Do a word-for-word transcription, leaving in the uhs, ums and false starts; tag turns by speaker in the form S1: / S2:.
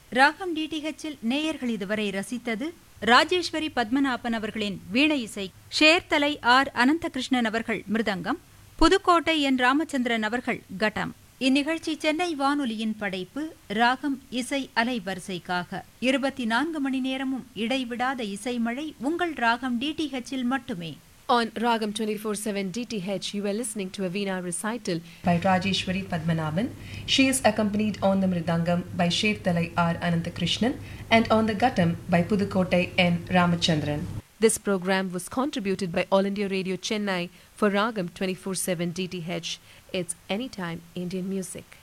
S1: ராகம் டிடிஹெச்சில் நேயர்கள் இதுவரை ரசித்தது ராஜேஸ்வரி பத்மநாபன் அவர்களின் வீணை இசை, ஷேர்தலை ஆர் அனந்தகிருஷ்ணன் அவர்கள் மிருதங்கம், புதுக்கோட்டை என் ராமச்சந்திரன் அவர்கள் கட்டம். இந்நிகழ்ச்சி சென்னை வானொலியின் படைப்பு. ராகம் இசை அலைவரிசைக்காக இருபத்தி நான்கு மணி நேரமும் இடைவிடாத இசைமழை உங்கள் ராகம் டிடிஹெச்சில் மட்டுமே.
S2: On Ragam twenty-four seven D T H, you are listening to a Veena recital
S3: by Rajeshwari Padmanabhan. She is accompanied on the Mridangam by Sherthalai R. Ananthakrishnan and on the Gattam by Pudukottai N. Ramachandran.
S2: This program was contributed by All India Radio Chennai for Ragam twenty-four seven D T H. It's Anytime Indian Music.